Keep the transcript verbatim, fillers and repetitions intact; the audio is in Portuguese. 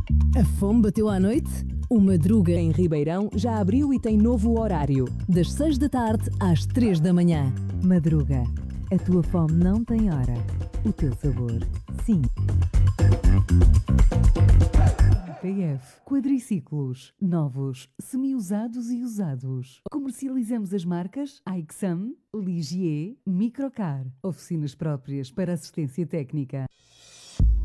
A fome bateu à noite? O Madruga em Ribeirão já abriu e tem novo horário, das seis da tarde às três da manhã. Madruga, a tua fome não tem hora, o teu sabor, sim. P F Quadriciclos, novos, semi-usados e usados. Comercializamos as marcas Aixam, Ligier, Microcar. Oficinas próprias para assistência técnica.